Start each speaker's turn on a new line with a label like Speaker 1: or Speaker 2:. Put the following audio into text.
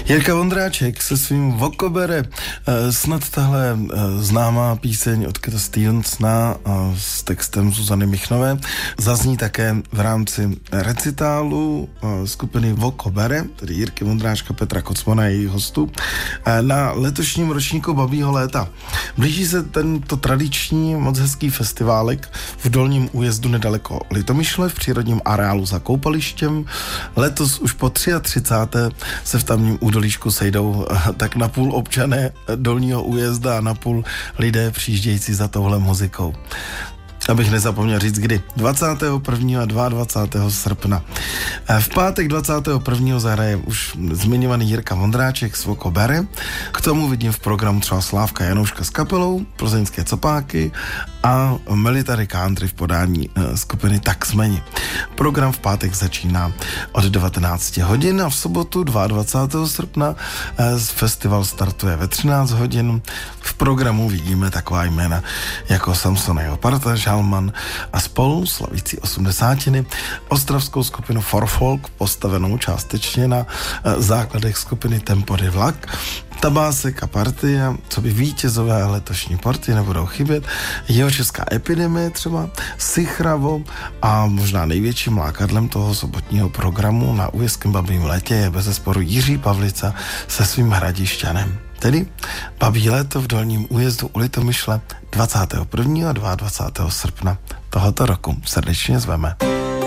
Speaker 1: Jirka Vondráček se svým Vokobere, snad tahle známá píseň od Kata Stevensona s textem Zuzany Michnové zazní také v rámci recitálu skupiny Vokobere, tedy Jirky Vondráčka, Petra Kocmana a jejich hostů, na letošním ročníku Babího léta. Blíží se tento tradiční moc hezký festiválek v Dolním Újezdu nedaleko Litomyšle v přírodním areálu za koupalištěm. Letos už po 33. se v tamním údolíčku sejdou tak napůl občané Dolního Újezda a napůl lidé přijíždějící za touhle muzikou. Abych nezapomněl říct kdy. 21. a 22. srpna. V pátek 21. zahraje už zmiňovaný Jirka Vondráček s Vokobere. K tomu vidím v programu třeba Slávka Janouška s kapelou, Plzeňské copáky a Military Country v podání skupiny Taxmeni. Program v pátek začíná od 19 hodin a v sobotu 22. srpna festival startuje ve 13 hodin. V programu vidíme taková jména jako Samson a jeho parta, Žalman a spolu slavící 80. ostravskou skupinu Forfolk, postavenou částečně na základech skupiny Tempo de Vlak. Tabásek a partia, co by vítězové letošní partie nebudou chybět, Jihočeská epidemie třeba, Sichravo a možná největším lákadlem toho sobotního programu na Újezdském Babím létě je bezesporu Jiří Pavlica se svým Hradišťanem. Tedy Babí léto v Dolním Újezdu u Litomyšle 21. a 22. srpna tohoto roku. Srdečně zveme.